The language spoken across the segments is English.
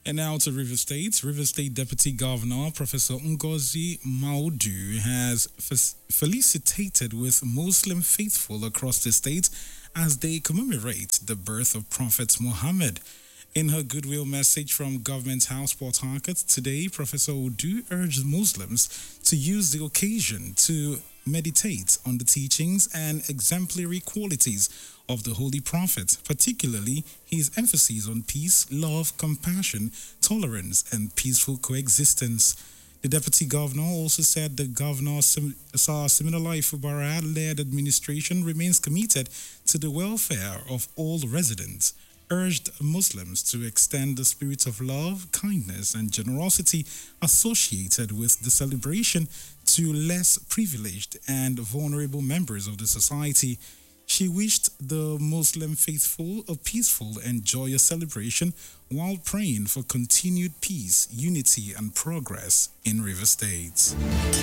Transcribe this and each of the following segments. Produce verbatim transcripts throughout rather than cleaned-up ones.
And now to River State. River State Deputy Governor Professor Ngozi Maudu has f- felicitated with Muslim faithful across the state as they commemorate the birth of Prophet Muhammad. In her goodwill message from Government House Port Harcourt today, Professor Udu urged Muslims to use the occasion to meditate on the teachings and exemplary qualities of the Holy Prophet, particularly his emphasis on peace, love, compassion, tolerance, and peaceful coexistence. The Deputy Governor also said the Governor Siminalayi Fubara-led administration remains committed to the welfare of all residents, urged Muslims to extend the spirit of love, kindness, and generosity associated with the celebration to less privileged and vulnerable members of the society. She wished the Muslim faithful a peaceful and joyous celebration while praying for continued peace, unity, and progress in River State.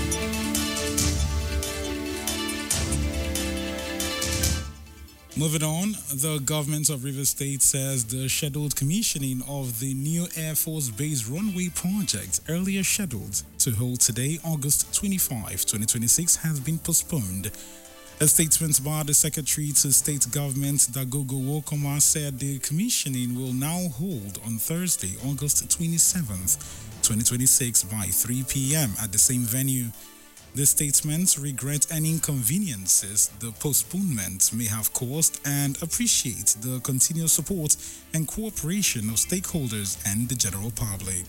Moving on, the government of River State says the scheduled commissioning of the new Air Force Base runway project, earlier scheduled to hold today, August twenty-fifth, twenty twenty-six, has been postponed. A statement by the Secretary to State Government, Dagogo Wokoma, said the commissioning will now hold on Thursday, August twenty-seventh, twenty twenty-six, by three p.m. at the same venue. The statement regrets any inconveniences the postponement may have caused and appreciates the continued support and cooperation of stakeholders and the general public.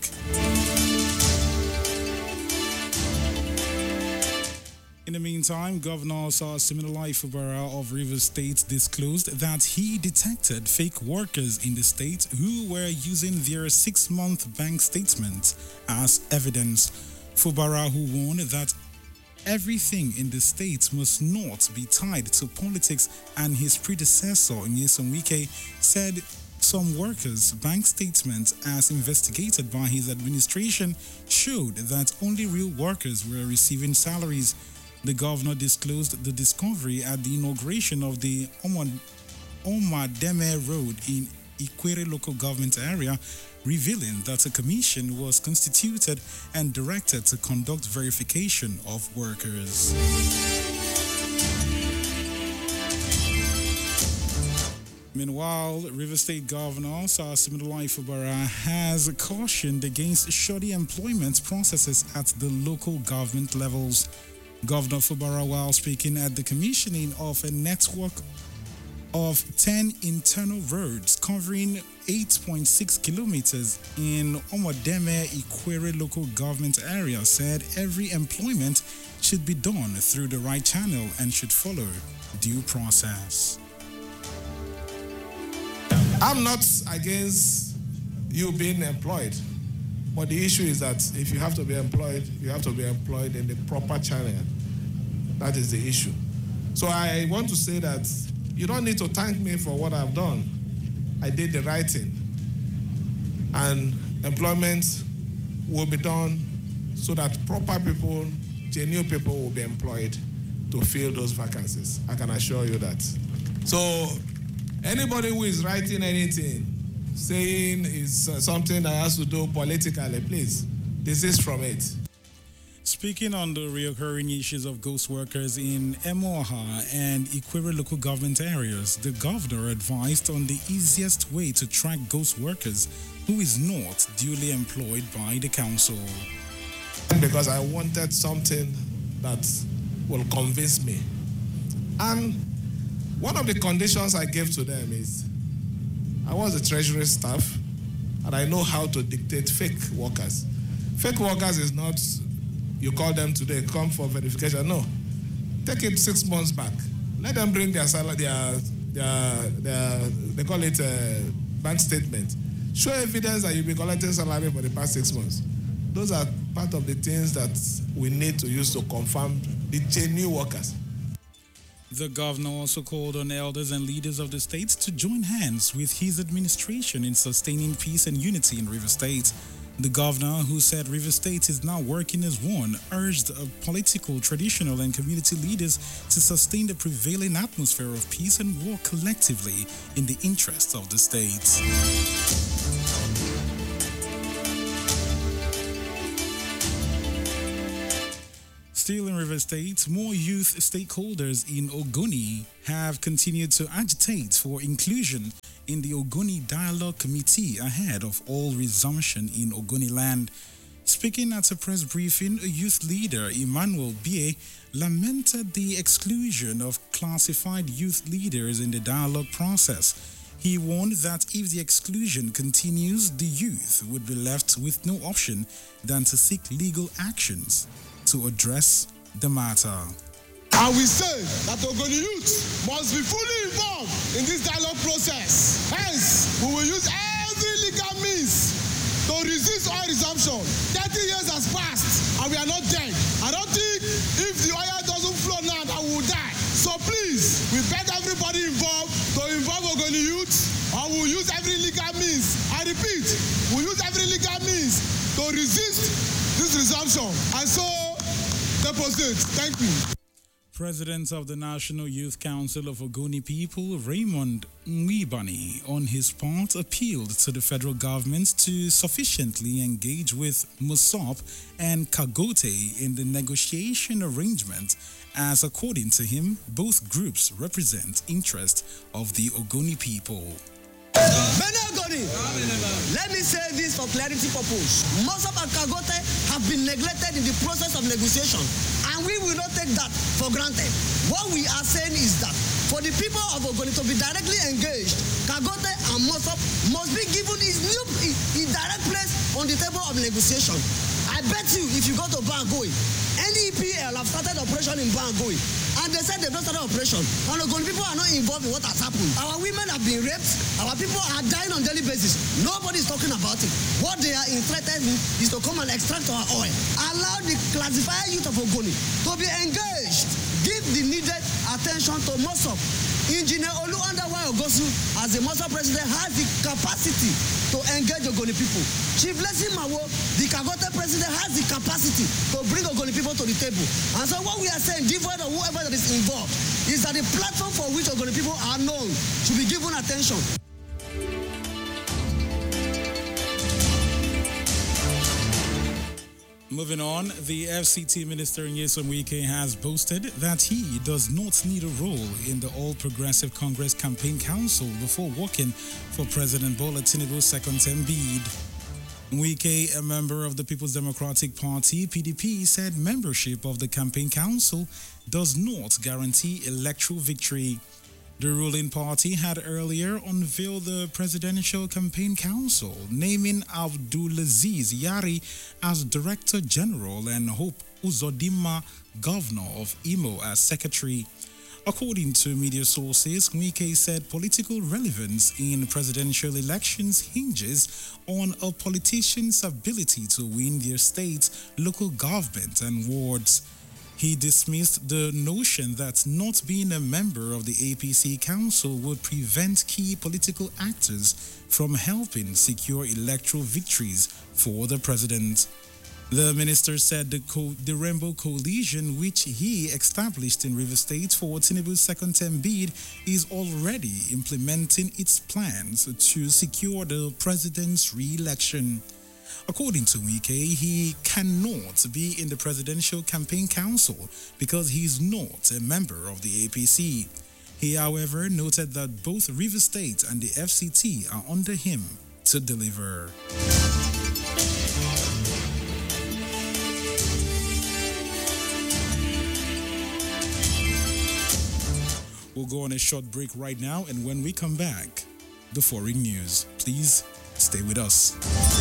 In the meantime, Governor Siminalayi Fubara of Rivers State disclosed that he detected fake workers in the state who were using their six-month bank statement as evidence. Fubara, who warned that everything in the state must not be tied to politics, and his predecessor, Nyesom Wike, said some workers' bank statements, as investigated by his administration, showed that only real workers were receiving salaries. The governor disclosed the discovery at the inauguration of the Omademe Road in Ikwere local government area, revealing that a commission was constituted and directed to conduct verification of workers. Meanwhile, River State Governor Siminalayi Fubara has cautioned against shoddy employment processes at the local government levels. Governor Fubara, while speaking at the commissioning of a network of ten internal roads covering eight point six kilometers in Omademe Ikwere local government area, said every employment should be done through the right channel and should follow due process. I'm not against you being employed, but the issue is that if you have to be employed, you have to be employed in the proper channel. That is the issue. So I want to say that you don't need to thank me for what I've done. I did the right thing. And employment will be done so that proper people, genuine people will be employed to fill those vacancies. I can assure you that. So anybody who is writing anything, saying it's uh, something that has to do politically, please, desist from it. Speaking on the recurring issues of ghost workers in Emoha and Ikwere local government areas, the governor advised on the easiest way to track ghost workers who is not duly employed by the council. Because I wanted something that will convince me. And one of the conditions I gave to them is I was the treasury staff and I know how to dictate fake workers. Fake workers is not you call them today, come for verification. No. Take it six months back. Let them bring their salary, their, their, their they call it a bank statement. Show evidence that you've been collecting salary for the past six months. Those are part of the things that we need to use to confirm the genuine workers. The governor also called on elders and leaders of the state to join hands with his administration in sustaining peace and unity in River State. The governor, who said River State is now working as one, urged political, traditional, and community leaders to sustain the prevailing atmosphere of peace and work collectively in the interests of the state. Still in River State, more youth stakeholders in Ogoni have continued to agitate for inclusion in the Ogoni Dialogue Committee ahead of all resumption in Ogoni land. Speaking at a press briefing, a youth leader, Emmanuel Bie, lamented the exclusion of classified youth leaders in the dialogue process. He warned that if the exclusion continues, the youth would be left with no option than to seek legal actions to address the matter. And we say that Ogoni youth must be fully involved in this dialogue process. Hence, we will use every legal means to resist oil resumption. thirty years has passed and we are not dead. I don't think if the oil doesn't flow now that we will die. So please, we beg everybody involved to involve Ogoni youth, and we'll use every legal means. I repeat, we'll use every legal means to resist this resumption. And so, deposit. Thank you. President of the National Youth Council of Ogoni People, Raymond Nwibani, on his part, appealed to the federal government to sufficiently engage with MOSOP and Kagote in the negotiation arrangement, as according to him, both groups represent interest of the Ogoni people. Ogoni, let me say this for clarity purpose. MOSOP and Kagote have been neglected in the process of negotiation, and we will not take that for granted. What we are saying is that for the people of Ogoni to be directly engaged, Kagote and MOSOP must be given his new his direct place on the table of negotiation. I bet you, if you go to Bangui, N E P L have started operation in Bangui, and they said they've not started operation. And Ogoni people are not involved in what has happened. Our women have been raped. Our people are dying on a daily basis. Nobody is talking about it. What they are interested in is to come and extract our oil. Allow the classified youth of Ogoni to be engaged. Give the needed attention to MOSOP. Engineer Oluwandawa Ogosu, as the MOSOP president, has the capacity to engage Ogoni people. Chief Blessing Mawo, the Kagote president, has the capacity to bring Ogoni people to the table. And so what we are saying, devoid of whoever that is involved, is that the platform for which Ogoni people are known should be given attention. Moving on, the F C T minister Nyesom Wike has boasted that he does not need a role in the All Progressive Congress Campaign Council before working for President Bola Tinubu's second term bid. Wike, a member of the People's Democratic Party, P D P, said membership of the Campaign Council does not guarantee electoral victory. The ruling party had earlier unveiled the Presidential Campaign Council, naming Abdulaziz Yari as Director General and Hope Uzodinma, Governor of Imo, as Secretary. According to media sources, Wike said political relevance in presidential elections hinges on a politician's ability to win their state, local government, and wards. He dismissed the notion that not being a member of the A P C Council would prevent key political actors from helping secure electoral victories for the president. The minister said the, co- the Rainbow Coalition, which he established in River State for Tinubu's second term bid, is already implementing its plans to secure the president's re-election. According to Wike, he cannot be in the Presidential Campaign Council because he is not a member of the A P C. He, however, noted that both River State and the F C T are under him to deliver. We'll go on a short break right now, and when we come back, the foreign news. Please stay with us.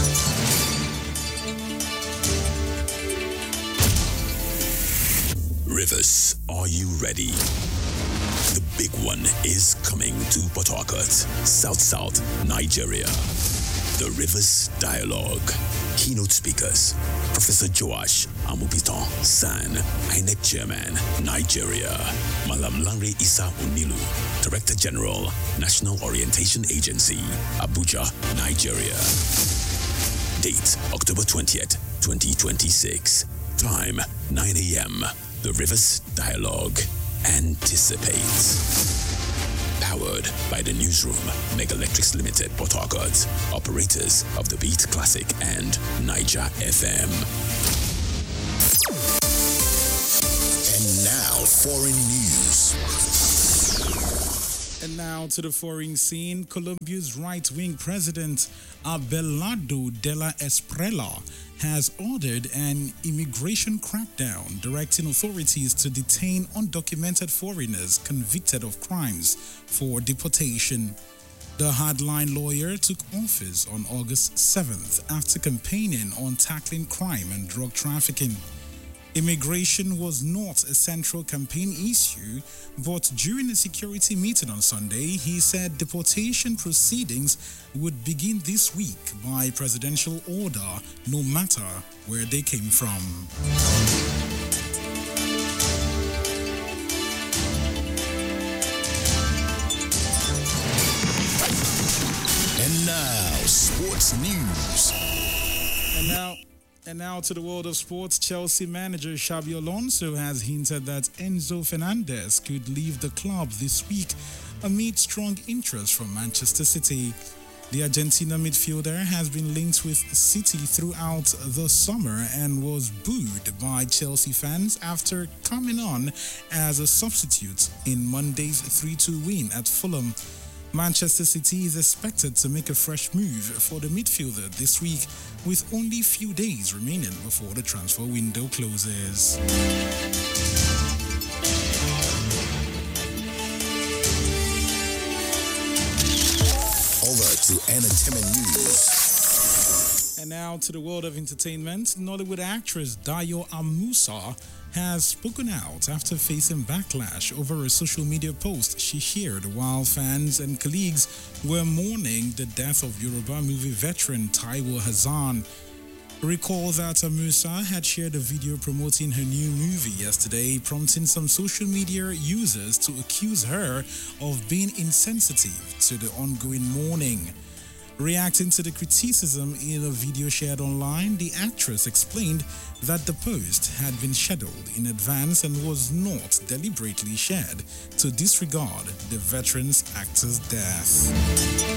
Rivers, are you ready? The big one is coming to Port Harcourt, South South, Nigeria. The Rivers Dialogue. Keynote speakers, Professor Joash Amupitan San, I N E C Chairman, Nigeria. Malam Lanre Isa Onilu, Director General, National Orientation Agency, Abuja, Nigeria. Date, October twentieth, twenty twenty-six. Time, nine a.m. The Rivers Dialogue. Anticipate. Powered by the newsroom, Mega Electrics Limited, Port Harcourt, operators of the Beat Classic and Niger F M. Foreign news. And now to the foreign scene. Colombia's right-wing president Abelardo de la Esprella has ordered an immigration crackdown, directing authorities to detain undocumented foreigners convicted of crimes for deportation. The hardline lawyer took office on August seventh after campaigning on tackling crime and drug trafficking. Immigration was not a central campaign issue, but during a security meeting on Sunday, he said deportation proceedings would begin this week by presidential order, no matter where they came from. And now, sports news. And now, and now to the world of sports. Chelsea manager Xabi Alonso has hinted that Enzo Fernandez could leave the club this week amid strong interest from Manchester City. The Argentina midfielder has been linked with City throughout the summer and was booed by Chelsea fans after coming on as a substitute in Monday's three two win at Fulham. Manchester City is expected to make a fresh move for the midfielder this week, with only few days remaining before the transfer window closes. Over to entertainment news. And now to the world of entertainment. Nollywood actress Dayo Amusa has spoken out after facing backlash over a social media post she shared while fans and colleagues were mourning the death of Yoruba movie veteran Taiwo Hassan. Recall that Amusa had shared a video promoting her new movie yesterday, prompting some social media users to accuse her of being insensitive to the ongoing mourning. Reacting to the criticism in a video shared online, the actress explained that the post had been scheduled in advance and was not deliberately shared to disregard the veteran's actor's death.